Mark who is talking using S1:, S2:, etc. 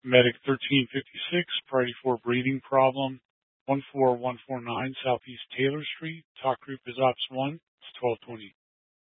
S1: Medic 1356, priority 4 breathing problem, 14149 Southeast Taylor Street. Talk group is Ops 1. It's 1220.